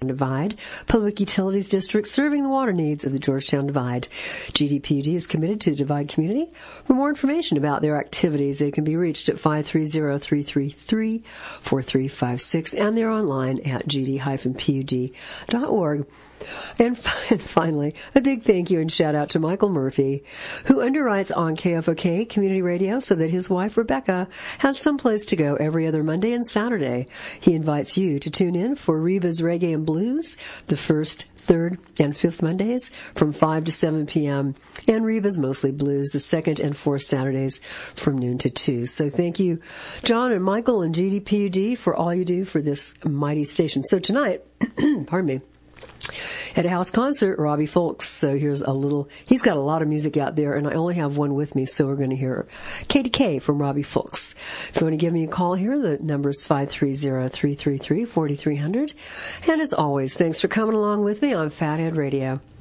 Divide, Public Utilities District serving the water needs of the Georgetown Divide. GDPUD is committed to the Divide community. For more information about their activities, they can be reached at 530-333-4356, and they're online at gd-pud.org. And finally, a big thank you and shout out to Michael Murphy, who underwrites on KFOK Community Radio so that his wife Rebecca has someplace to go every other Monday and Saturday. He invites you to tune in for Reba's Reggae and Blues the first, third, and fifth Mondays from 5 to 7 p.m. and Reba's Mostly Blues the second and fourth Saturdays from noon to 2. So thank you, John and Michael and GDPUD, for all you do for this mighty station. So tonight, pardon me, at a house concert, Robbie Fulks. So here's a little, he's got a lot of music out there, and I only have one with me, so we're going to hear KDK from Robbie Fulks. If you want to give me a call here, the number is 530-333-4300. And as always, thanks for coming along with me on Fathead Radio.